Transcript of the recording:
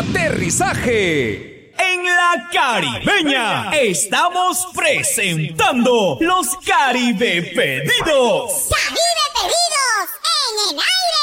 Aterrizaje en la Caribeña. Estamos presentando los Caribe Pedidos. ¡Caribe Pedidos en el aire!